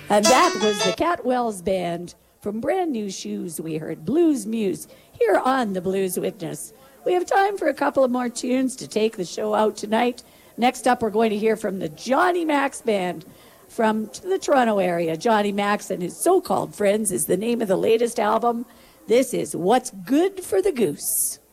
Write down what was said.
And that was the Cat Wells Band from Brand New Shoes. We heard Blues Muse here on the Blues Witness. We have time for a couple of more tunes to take the show out tonight. Next up, we're going to hear from the Johnny Max Band from the Toronto area. Johnny Max and his So-Called Friends is the name of the latest album. This is What's Good for the Goose.